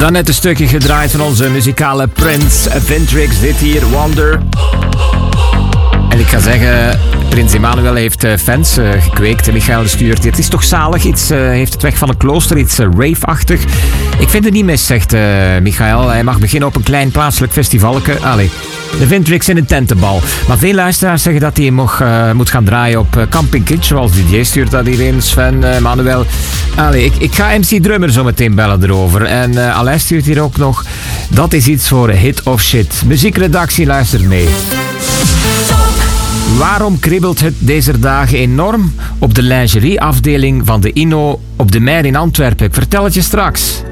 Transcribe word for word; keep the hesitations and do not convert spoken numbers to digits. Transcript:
Dan net een stukje gedraaid van onze muzikale prins Vintrix. Dit hier, Wonder. En ik ga zeggen, prins Emmanuel heeft fans uh, gekweekt. Michael stuurt. Het is toch zalig. Iets uh, heeft het weg van een klooster. Iets uh, rave-achtig. Ik vind het niet mis, zegt uh, Michael. Hij mag beginnen op een klein plaatselijk festivalke. Allee, de Vintrix in een tentenbal. Maar veel luisteraars zeggen dat hij nog uh, moet gaan draaien op uh, Camping Kitsch. Zoals D J stuurt dat hierin. Sven, uh, Manuel. Allee, ik, ik ga M C Drummer zo meteen bellen erover. En uh, Alain stuurt hier ook nog. Dat is iets voor hit of shit. Muziekredactie luistert mee. Waarom kribbelt het deze dagen enorm op de lingerieafdeling van de Inno op de Meer in Antwerpen? Ik vertel het je straks.